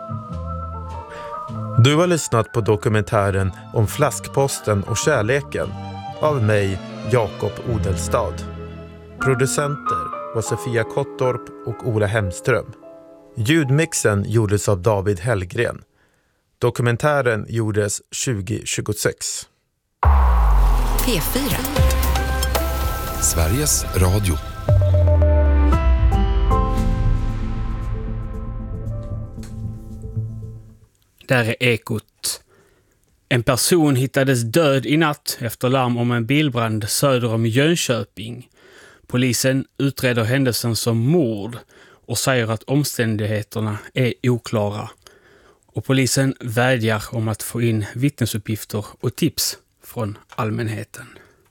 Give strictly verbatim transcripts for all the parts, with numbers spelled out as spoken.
Du har lyssnat på dokumentären om flaskposten och kärleken av mig, Jakob Odelstad. Producenter var Sofia Kottorp och Ola Hemström. Ljudmixen gjordes av David Hellgren. Dokumentären gjordes tjugo tjugosex. P fyra. Sveriges Radio. Där är Ekot. En person hittades död i natt efter larm om en bilbrand söder om Jönköping. Polisen utreder händelsen som mord och säger att omständigheterna är oklara. Och polisen vädjar om att få in vittnesuppgifter och tips från allmänheten.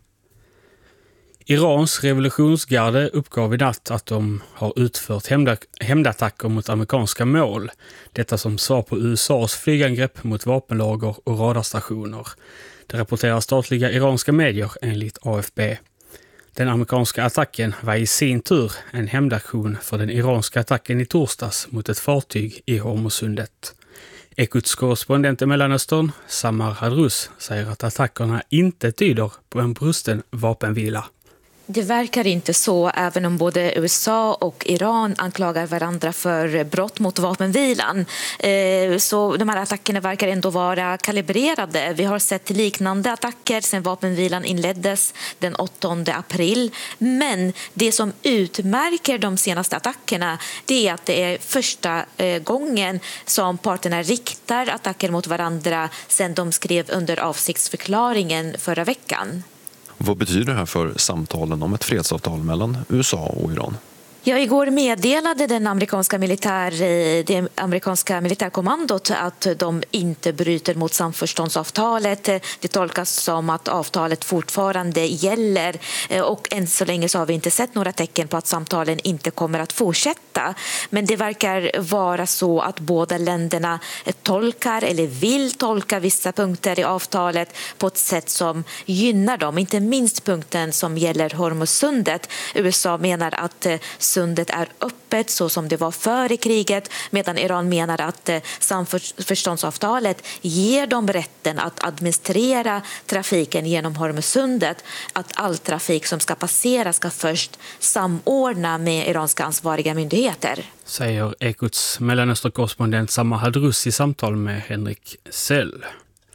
Irans revolutionsgarde uppgav i natt att de har utfört hämndattacker mot amerikanska mål. Detta som svar på U S A:s flygangrepp mot vapenlager och radarstationer. Det rapporterar statliga iranska medier enligt A F B. Den amerikanska attacken var i sin tur en hämndaktion för den iranska attacken i torsdags mot ett fartyg i Hormuzsundet. Ekots korrespondent i Mellanöstern, Samar Hadrous, säger att attackerna inte tyder på en brusten vapenvila. Det verkar inte så, även om både U S A och Iran anklagar varandra för brott mot vapenvilan. Så de här attackerna verkar ändå vara kalibrerade. Vi har sett liknande attacker sedan vapenvilan inleddes den åttonde april. Men det som utmärker de senaste attackerna, det är att det är första gången som parterna riktar attacker mot varandra sedan de skrev under avsiktsförklaringen förra veckan. Vad betyder det här för samtalen om ett fredsavtal mellan U S A och Iran? Ja, igår meddelade den amerikanska militär, det amerikanska militärkommandot att de inte bryter mot samförståndsavtalet. Det tolkas som att avtalet fortfarande gäller och än så länge så har vi inte sett några tecken på att samtalen inte kommer att fortsätta. Men det verkar vara så att båda länderna tolkar eller vill tolka vissa punkter i avtalet på ett sätt som gynnar dem. Inte minst punkten som gäller Hormuzsundet. U S A menar att sundet är öppet så som det var före kriget, medan Iran menar att samförståndsavtalet ger dem rätten att administrera trafiken genom Hormuzsundet, att all trafik som ska passera ska först samordna med iranska ansvariga myndigheter. Säger Ekots Mellanöstern-korrespondent Samar Hadrous i samtal med Henrik Sell.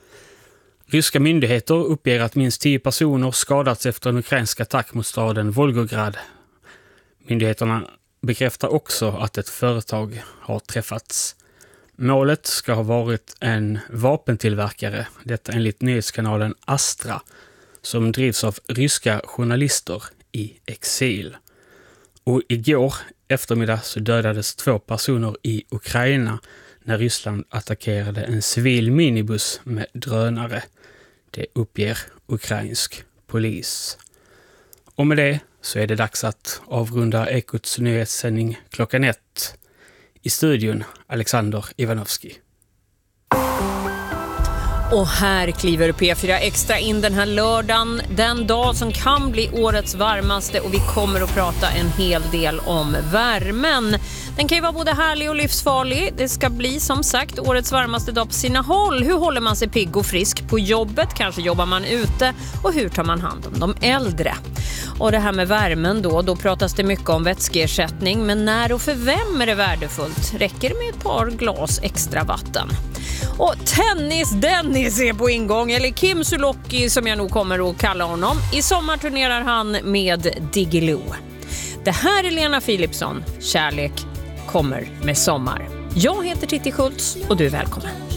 Ryska myndigheter uppger att minst tio personer skadats efter en ukrainsk attack mot staden Volgograd. Myndigheterna bekräftar också att ett företag har träffats. Målet ska ha varit en vapentillverkare, detta enligt nyhetskanalen Astra, som drivs av ryska journalister i exil. Och igår eftermiddag så dödades två personer i Ukraina när Ryssland attackerade en civil minibuss med drönare. Det uppger ukrainsk polis. Och med det så är det dags att avrunda Ekots nyhetssändning klockan ett. I studion Alexander Ivanovski. Och här kliver P fyra Extra in den här lördagen, den dag som kan bli årets varmaste, och vi kommer att prata en hel del om värmen. Den kan ju vara både härlig och livsfarlig. Det ska bli som sagt årets varmaste dag på sina håll. Hur håller man sig pigg och frisk på jobbet? Kanske jobbar man ute? Och hur tar man hand om de äldre? Och det här med värmen då, då pratas det mycket om vätskeersättning. Men när och för vem är det värdefullt? Räcker det med ett par glas extra vatten? Och tennis Dennis är på ingång, eller Kim Sulocki som jag nog kommer att kalla honom. I sommar turnerar han med Diggiloo. Det här är Lena Philipsson. Kärlek kommer med sommar. Jag heter Titti Schultz och du är välkommen.